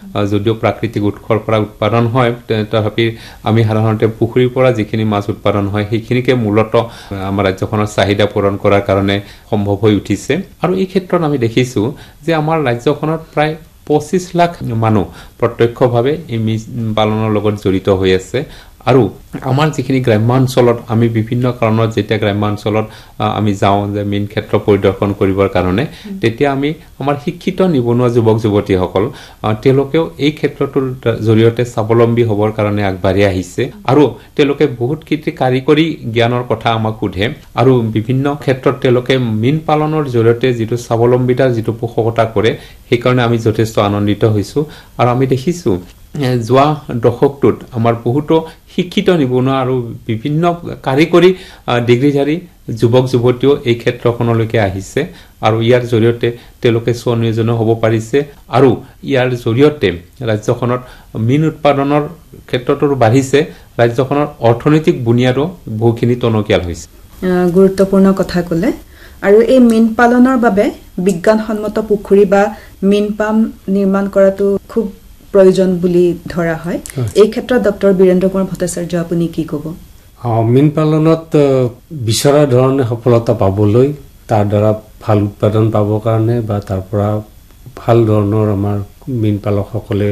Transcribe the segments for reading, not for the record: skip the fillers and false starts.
যদিও প্ৰাকৃতিক উৎসৰ পৰা উৎপাদন হয় তথাপি আমি সাধাৰণতে পুখুৰীৰ পৰা যিখিনি মাছ উৎপাদন হয় সেইখিনিকে মূলত আমাৰ ৰাজ্যখনৰ চাহিদা পূৰণ কৰাৰ কাৰণে সম্ভৱ হৈ উঠিছে আৰু এই ক্ষেত্ৰত আমি দেখিছোঁ যে আমাৰ ৰাজ্যখনত প্ৰায় 25 লাখ মানুহ প্ৰত্যক্ষভাৱে এই মীন পালনৰ লগত জড়িত হৈ আছে আৰু আমাৰ যিখিনি গ্ৰামাঞ্চলত আমি বিভিন্ন কাৰণত যেতিয়া গ্ৰামাঞ্চলত আমি যাওঁ যে মীন ক্ষেত্ৰ পৰিদৰ্শন কৰিবৰ কাৰণে তেতিয়া আমি আমাৰ শিক্ষিত নিবনুৱা যুৱক যুৱতীসকল তেওঁলোকেও এই ক্ষেত্ৰটোৰ জৰিয়তে স্বাৱলম্বী হ'বৰ কাৰণে আগবাঢ়ি আহিছে আৰু তেওঁলোকে বহুত কিছু কাৰিকৰী জ্ঞানৰ কথা আমাক সোধে আৰু বিভিন্ন ক্ষেত্ৰত তেওঁলোকে মীন পালনৰ জৰিয়তে যিটো স্বাৱলম্বিতাৰ যিটো পোষকতা কৰে সেইকাৰণে আমি যথেষ্ট আনন্দিত হৈছোঁ আৰু আমি দেখিছোঁ যোৱা দশকটোত আমাৰ বহুতো শিক্ষিত নিবনুৱা আৰু বিভিন্ন কাৰিকৰী ডিগ্ৰীধাৰী যুৱক যুৱতীও এই ক্ষেত্ৰখনলৈকে আহিছে আৰু ইয়াৰ জৰিয়তে তেওঁলোকে স্বনিয়োজন হ'ব পাৰিছে আৰু ইয়াৰ জৰিয়তে ৰাজ্যখনত মীন উৎপাদনৰ ক্ষেত্ৰতো বাঢ়িছে ৰাজ্যখনৰ অৰ্থনৈতিক বুনিয়াদো বহুখিনি টনকিয়াল হৈছে গুৰুত্বপূৰ্ণ কথা ক'লে আৰু এই মীন পালনৰ বাবে বিজ্ঞানসন্মত পুখুৰী বা মীন পাম নিৰ্মাণ কৰাটো খুব প্ৰয়োজন বুলি ধৰা হয় এই ক্ষেত্ৰত ডক্টৰ বীৰেন্দ্ৰ কুমাৰ ভট্টাচাৰ্য আপুনি কি ক'ব মীন পালনত বিচৰা ধৰণে সফলতা পাবলৈ তাৰ দ্বাৰা ভাল উৎপাদন পাবৰ কাৰণে বা তাৰ পৰা ভাল ধৰণৰ আমাৰ মীন পালকসকলে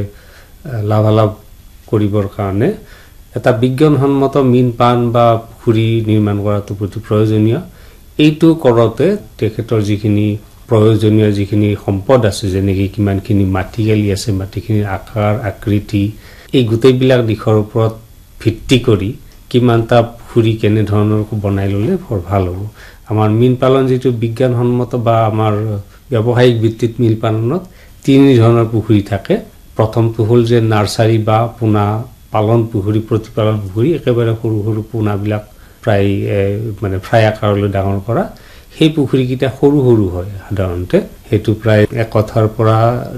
লাভালাভ কৰিবৰ কাৰণে এটা বিজ্ঞানসন্মত মীন পাম বা পুখুৰী নিৰ্মাণ কৰাটো অতি প্ৰয়োজনীয় এইটো কৰোঁতে তেখেতৰ যিখিনি প্ৰয়োজনীয় যিখিনি সম্পদ আছে যেনেকৈ কিমানখিনি মাটিকালি আছে মাটিখিনিৰ আকাৰ আকৃতি এই গোটেইবিলাক দিশৰ ওপৰত ভিত্তি কৰি কিমানটা পুখুৰী কেনেধৰণৰ বনাই ল'লে বৰ ভাল হ'ব আমাৰ মীন পালন যিটো বিজ্ঞানসন্মত বা আমাৰ ব্যৱসায়িক ভিত্তিত মীন পালনত তিনি ধৰণৰ পুখুৰী থাকে প্ৰথমটো হ'ল যে নাৰ্চাৰী বা পোনা পালন পুখুৰী প্ৰতিপালন পুখুৰী একেবাৰে সৰু সৰু পোনাবিলাক প্ৰায় মানে ফ্ৰাই আকাৰলৈ ডাঙৰ কৰা সেই পুখুৰীকেইটা সৰু সৰু হয় সাধাৰণতে সেইটো প্ৰায় 1 কথাৰ পৰা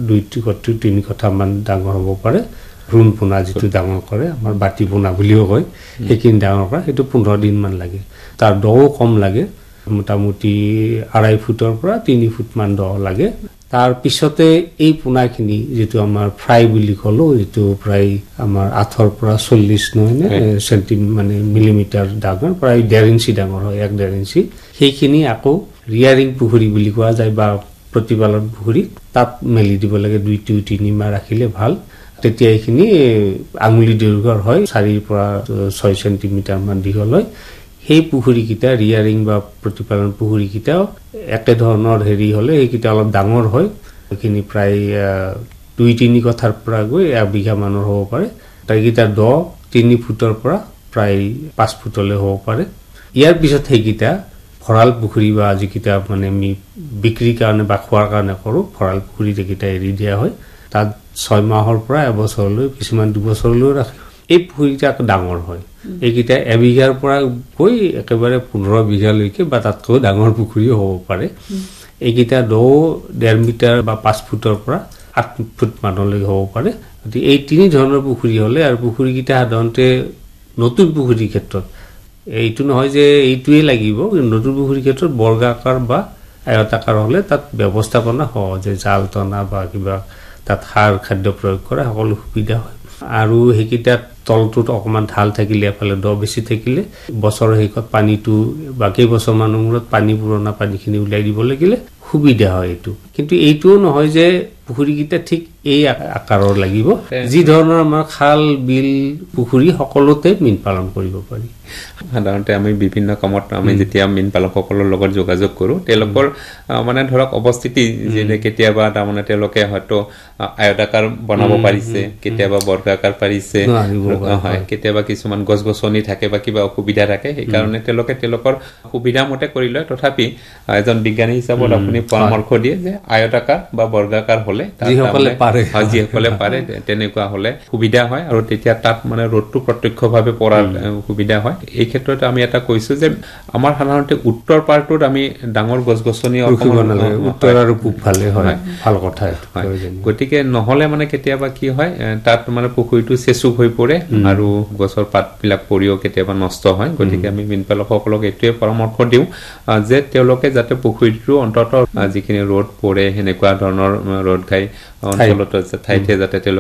2-3 কথামান ডাঙৰ হ'ব পাৰে ৰুণ পোনা যিটো ডাঙৰ কৰে আমাৰ বাটি পোনা বুলিও কয় সেইখিনি ডাঙৰ কৰা সেইটো 15 দিন মান লাগে তাৰ দও কম লাগে মোটামুটি 2.5 ফুটৰ পৰা 3 ফুট মান দ লাগে তাৰ পিছতে এই পোনাখিনি যেটো আমাৰ ফ্ৰাই বুলি কলো এটো প্ৰায় আমাৰ 8 পৰা 40 নহয়নে সেন্টিমিটাৰ মানে মিলিমিটাৰ ডাঙৰ প্ৰায় 1.5 ইঞ্চি ডাঙৰ হয় 1.5 ইঞ্চি সেইখিনি আকৌ ৰিয়াৰিং পুখুৰী বুলি কোৱা যায় বা প্ৰতিপালন পুখুৰী তাত মেলি দিব লাগে 2-3 মাহ ৰাখিলে ভাল তেতিয়া এইখিনি আঙুলি দৈৰ্ঘ্যৰ হয় 4 পৰা 6 সেন্টিমিটাৰ মান দীঘল হয় সেই পুখুৰী কিটা ৰিয়াৰিং বা প্ৰতিপালন পুখুৰী কিটা একে ধৰণৰ হেৰি হলে এইকিটা অলপ ডাঙৰ হয় এইখিনি প্ৰায় 2-3 কথাৰ পৰা গৈ 1 বিঘা মানৰ হ'ব পাৰে তাইকিটা 3 ফুটৰ পৰা প্ৰায় 5 ফুটলৈ হ'ব পাৰে ইয়াৰ পিছত সেইকিটা ভৰাল পুখুৰী বা যিকিটা মানে আমি বিক্ৰীৰ কাৰণে বা খোৱাৰ কাৰণে কৰো ভৰাল পুখুৰী যেকিটা এৰি দিয়া হয় তাত 6 মাহৰ পৰা এবছৰলৈ কিছুমান 2 বছৰলৈ ৰাখে এই পুখুৰীটা ডাঙৰ হয় এইকিটা 1 বিঘাৰ পৰা গৈ একেবাৰে 15 বিঘালৈকে বা তাতকৈ ডাঙৰ পুখুৰী হ'ব পাৰে এইকিটা 1.5 মিটাৰ বা 5 ফুটৰ পৰা 8 ফুট মানলৈ হ'ব পাৰে এই তিনি ধৰণৰ পুখুৰী হলে আৰু পুখুৰীকিটা সাধাৰণতে নতুন পুখুৰীৰ ক্ষেত্ৰত এইটো নহয় যে এইটোৱে লাগিব নতুন পুখুৰীৰ ক্ষেত্ৰত বৰ্গাকাৰ বা আয়তাকাৰ হলে তাত ব্যৱস্থাপনা সহজে জাল টনা বা কিবা তাত সাৰ খাদ্য প্ৰয়োগ কৰা সকলো সুবিধা হয় আৰু হেকিটা তলটোত অকমান ঢাল থাকিলে এফালে দ বেছি থাকিলে বছৰৰ হেকত পানীটো বাকি বছৰ মানৰ পানী পুৰণা পানীখিনি উলাই দিব লাগিলে সুবিধা হয় এইটো কিন্তু এইটোও নহয় যে পুখুৰীকিটা ঠিক এই আকাৰৰ লাগিব যি ধৰণৰ আমাৰ খাল বিল পুখুৰী সকলোতে মীন পালন কৰিব পাৰি সাধাৰণতে আমি বিভিন্ন কামত আমি যেতিয়া মীন পালকসকলৰ লগত যোগাযোগ কৰো তেওঁলোকৰ মানে ধৰক অৱস্থিতি যে কেতিয়াবা তাৰমানে তেওঁলোকে হয়তো আয়তাকাৰ বনাব পাৰিছে কেতিয়াবা বৰ্গাকাৰ পাৰিছে হয় কেতিয়াবা কিছুমান গছগছনি থাকে বা কিবা অসুবিধা থাকে সেই কাৰণে তেওঁলোকৰ সুবিধা মতে কৰি লয় তথাপি এজন বিজ্ঞানী হিচাপত আপুনি পৰামৰ্শ দিয়ে যে আয়তাকাৰ বা বৰ্গাকাৰ হলে যিসকলে পাৰে তেনেকুৱা হলে সুবিধা হয় আৰু তেতিয়া তাত মানে ৰ'দটো প্ৰত্যক্ষভাৱে পৰাৰ সুবিধা হয় এই ক্ষেত্ৰত আমি এটা কৈছো যে আমাৰ সাধাৰণতে উত্তৰ পাৰটোত আমি ডাঙৰ গছগছনি উত্তৰ আৰু পূব ফালে হয় ভাল কথা গতিকে নহলে মানে কেতিয়াবা কি হয় তাত মানে পুখুৰীটো চেচুক হৈ পৰে আৰু গছৰ পাতবিলাক পৰিও কেতিয়াবা নষ্ট হয় গতিকে আমি মীন পালকসকলক এইটোৱে পৰামৰ্শ দিওঁ যে তেওঁলোকে যাতে পুখুৰীটো অন্তত যিখিনি ৰ'দ পৰে হেনেকুৱা ধৰণৰ ৰ'দ ঘাই অঞ্চলত ঠাইতে যাতে